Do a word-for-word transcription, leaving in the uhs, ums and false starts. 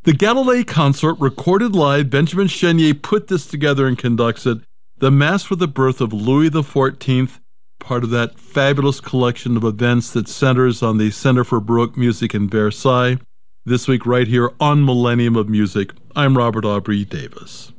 The Galilei Consort, recorded live. Benjamin Chenier put this together and conducts it. The Mass for the Birth of Louis the fourteenth, part of that fabulous collection of events that centers on the Center for Baroque Music in Versailles. This week right here on Millennium of Music, I'm Robert Aubrey Davis.